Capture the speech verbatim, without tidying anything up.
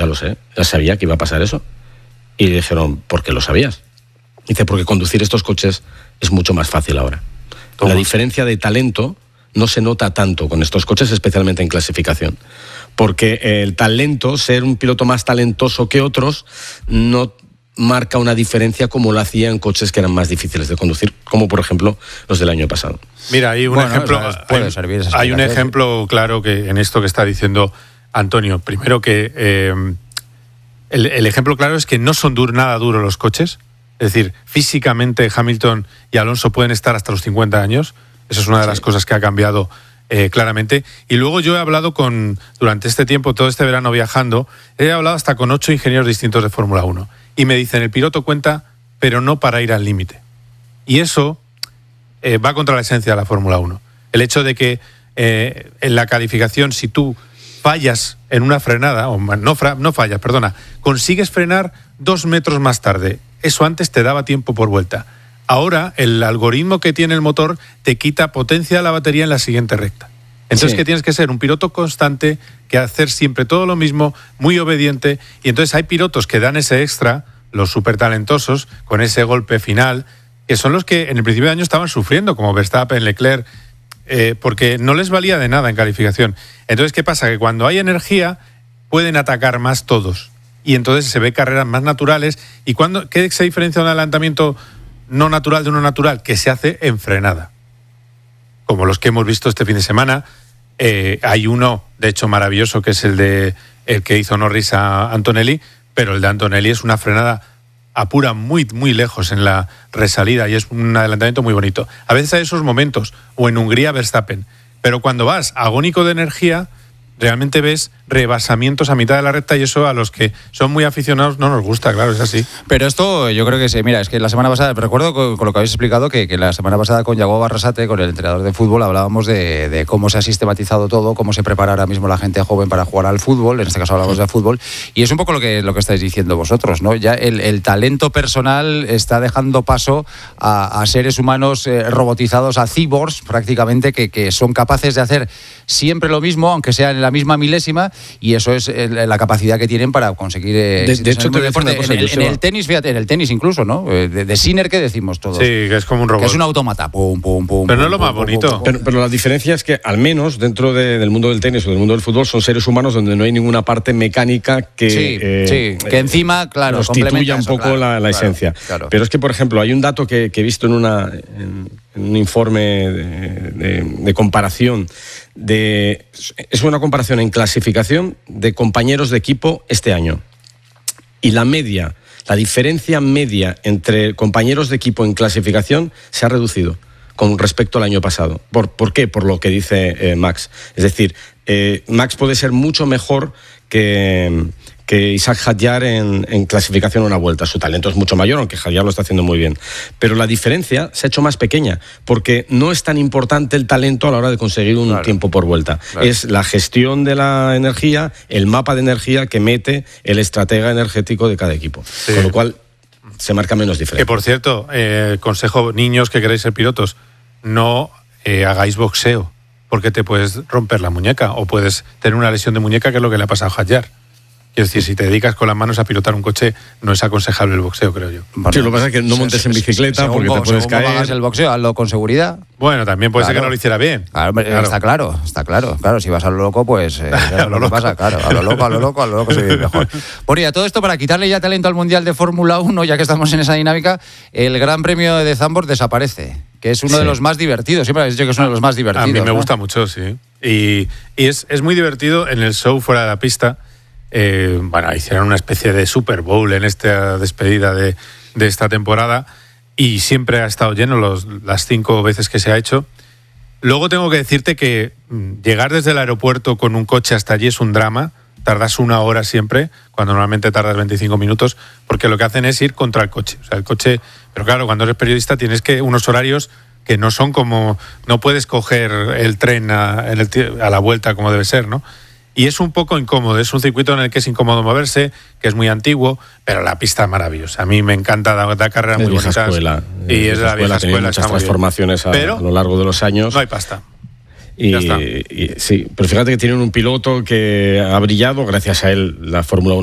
ya lo sé, ya sabía que iba a pasar eso. Y le dijeron, ¿por qué lo sabías? Dice, porque conducir estos coches es mucho más fácil ahora. ¿Cómo? La diferencia de talento no se nota tanto con estos coches, especialmente en clasificación. Porque el talento, ser un piloto más talentoso que otros, no marca una diferencia como lo hacía en coches que eran más difíciles de conducir, como por ejemplo los del año pasado. Mira, hay un bueno, ejemplo, o sea, puede hay, servir hay un ejemplo claro que en esto que está diciendo Antonio. Primero que eh, el, el ejemplo claro es que no son dur, nada duros los coches. Es decir, físicamente Hamilton y Alonso pueden estar hasta los cincuenta años. Esa es una de sí. las cosas que ha cambiado eh, claramente. Y luego yo he hablado con, durante este tiempo, todo este verano viajando, he hablado hasta con ocho ingenieros distintos de Fórmula uno. Y me dicen, el piloto cuenta, pero no para ir al límite. Y eso eh, va contra la esencia de la Fórmula uno. El hecho de que eh, en la calificación, si tú fallas en una frenada, o no, fra, no fallas, perdona, consigues frenar dos metros más tarde. Eso antes te daba tiempo por vuelta. Ahora, el algoritmo que tiene el motor te quita potencia de la batería en la siguiente recta. Entonces, sí. que tienes que ser un piloto constante, que hacer siempre todo lo mismo, muy obediente. Y entonces hay pilotos que dan ese extra, los súper talentosos, con ese golpe final, que son los que en el principio de año estaban sufriendo, como Verstappen, Leclerc, eh, porque no les valía de nada en calificación. Entonces, ¿qué pasa? Que cuando hay energía, pueden atacar más todos. Y entonces se ve carreras más naturales. ¿Y cuando, qué se diferencia un adelantamiento no natural de uno natural? Que se hace en frenada. Como los que hemos visto este fin de semana. Eh, hay uno, de hecho, maravilloso, que es el de el que hizo Norris a Antonelli, pero el de Antonelli es una frenada apura muy, muy lejos en la resalida y es un adelantamiento muy bonito. A veces hay esos momentos, o en Hungría Verstappen, pero cuando vas agónico de energía, realmente ves rebasamientos a mitad de la recta y eso a los que son muy aficionados no nos gusta, claro, es así. Pero esto yo creo que sí, mira, es que la semana pasada, recuerdo con, con lo que habéis explicado, que, que la semana pasada con Yago Barrasate, con el entrenador de fútbol, hablábamos de, de cómo se ha sistematizado todo, cómo se prepara ahora mismo la gente joven para jugar al fútbol, en este caso hablamos de fútbol, y es un poco lo que, lo que estáis diciendo vosotros, ¿no? Ya el, el talento personal está dejando paso a, a seres humanos eh, robotizados, a cyborgs prácticamente, que, que son capaces de hacer siempre lo mismo, aunque sea en la misma milésima, y eso es la capacidad que tienen para conseguir eh, de, de hecho, en, el deporte, en, el, en el tenis, fíjate, en el tenis incluso, ¿no? De, de Sinner, ¿qué decimos todos? Sí, que es como un robot. Que es un autómata, pum, pum, pum. Pero pum, no es lo más pum, bonito. Pum, pum, pum. Pero, pero la diferencia es que, al menos dentro de, del mundo del tenis o del mundo del fútbol, son seres humanos donde no hay ninguna parte mecánica que... Sí, eh, sí, que encima, claro, constituya un eso, poco claro, la, la claro, esencia. Claro. Pero es que, por ejemplo, hay un dato que, que he visto en, una, en, en un informe de, de, de comparación. De, es una comparación en clasificación de compañeros de equipo este año. Y la media, la diferencia media entre compañeros de equipo en clasificación se ha reducido con respecto al año pasado. ¿Por, ¿por qué? Por lo que dice eh, Max. Es decir, eh, Max puede ser mucho mejor que... que Isaac Hadjar en, en clasificación a una vuelta. Su talento es mucho mayor, aunque Hadjar lo está haciendo muy bien. Pero la diferencia se ha hecho más pequeña, porque no es tan importante el talento a la hora de conseguir un claro. tiempo por vuelta. Claro. Es la gestión de la energía, el mapa de energía que mete el estratega energético de cada equipo. Sí. Con lo cual se marca menos diferencia. Que por cierto, eh, consejo, niños que queréis ser pilotos, no eh, hagáis boxeo, porque te puedes romper la muñeca o puedes tener una lesión de muñeca, que es lo que le ha pasado a Hadjar. Es decir, si te dedicas con las manos a pilotar un coche, no es aconsejable el boxeo, creo yo. Bueno, sí, lo que pasa es que no montes en bicicleta según, porque te puedes según caer. Hagas el boxeo, hazlo con seguridad. Bueno, también puede claro. ser que no lo hiciera bien. Claro, claro. Está claro, está claro. Claro, si vas a lo loco, pues eh, a lo, lo loco pasa, claro. A lo loco, a lo loco, a lo loco se vive mejor. Bueno, y a todo esto, para quitarle ya talento al Mundial de Fórmula uno, ya que estamos en esa dinámica, el Gran Premio de Zandvoort desaparece, que es uno sí. de los más divertidos. Siempre habéis dicho que es uno de los más divertidos. A mí me ¿no? gusta mucho, sí. Y, y es, es muy divertido en el show fuera de la pista. Eh, bueno, hicieron una especie de Super Bowl en esta despedida de, de esta temporada y siempre ha estado lleno los, las cinco veces que se ha hecho. Luego tengo que decirte que llegar desde el aeropuerto con un coche hasta allí es un drama. Tardas una hora siempre, cuando normalmente tardas veinticinco minutos, porque lo que hacen es ir contra el coche. O sea, el coche... Pero claro, cuando eres periodista tienes que unos horarios que no son como... No puedes coger el tren a, en el, a la vuelta como debe ser, ¿no? Y es un poco incómodo, es un circuito en el que es incómodo moverse, que es muy antiguo, pero la pista es maravillosa. A mí me encanta, da, da carreras muy bonitas. Escuela, y es de la vieja escuela. Muchas transformaciones a, a lo largo de los años. No hay pasta. Y, y, sí, pero fíjate que tienen un piloto que ha brillado, gracias a él la Fórmula uno